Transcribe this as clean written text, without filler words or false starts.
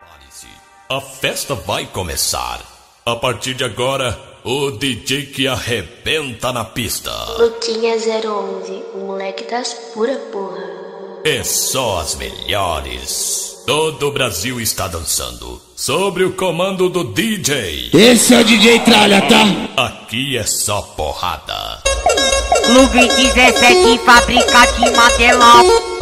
Prepare-se, a festa vai começar. A partir de agora, o DJ que arrebenta na pista. Luquinha 011, o moleque das pura porra. É só as melhores. Todo o Brasil está dançando sobre o comando do DJ. Esse é o DJ Tralha, tá? Aqui é só porrada. Clube 17, fábrica de material.